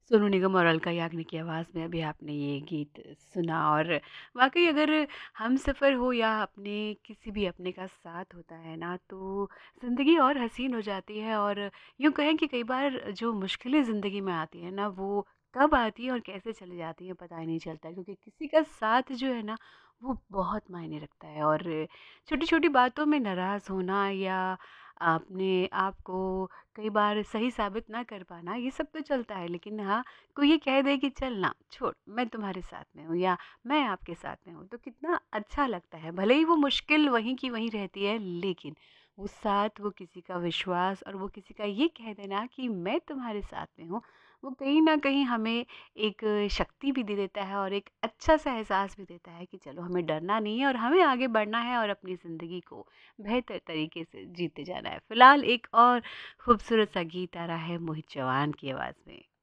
सोनू निगम और अलका याग्निक की आवाज़ में अभी आपने ये गीत सुना। और वाक़ई अगर हमसफ़र हो या अपने किसी भी अपने का साथ होता है ना, तो ज़िंदगी और हसीन हो जाती है। और यूँ कहें कि कई बार जो मुश्किलें ज़िंदगी में आती हैं ना, वो कब आती हैं और कैसे चली जाती हैं पता ही नहीं चलता, क्योंकि किसी का साथ जो है ना, वो बहुत मायने रखता है। और छोटी-छोटी बातों में नाराज़ होना या अपने आप को कई बार सही साबित ना कर पाना, ये सब तो चलता है। लेकिन हाँ, कोई ये कह दे कि चल ना छोड़, मैं तुम्हारे साथ में हूँ या मैं आपके साथ में हूँ, तो कितना अच्छा लगता है। भले ही वो मुश्किल वहीं की वहीं रहती है, लेकिन वो साथ, वो किसी का विश्वास और वो किसी का ये कह देना कि मैं तुम्हारे साथ में हूँ, वो कहीं ना कहीं हमें एक शक्ति भी दे देता है और एक अच्छा सा एहसास भी देता है कि चलो, हमें डरना नहीं है और हमें आगे बढ़ना है और अपनी ज़िंदगी को बेहतर तरीके से जीते जाना है। फिलहाल एक और खूबसूरत सा गीत आ रहा है मोहित चौहान की आवाज़ में।